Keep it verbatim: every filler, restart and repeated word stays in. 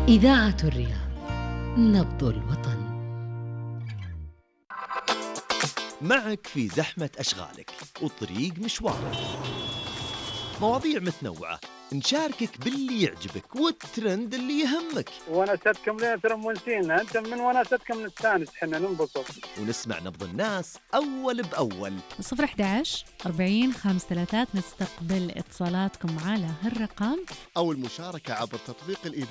إذاعة الرياض، نبض الوطن. معك في زحمة أشغالك وطريق مشوارك، مواضيع متنوعة، نشاركك باللي يعجبك والترند اللي يهمك، وناستكم ليه ترى مونسينا أنت من وناستكم نستانس حنا ننبسط، ونسمع نبض الناس أول بأول. صفر أحد عشر أربعين خمس ثلاثات نستقبل اتصالاتكم على هالرقم أو المشاركة عبر تطبيق الإذاعة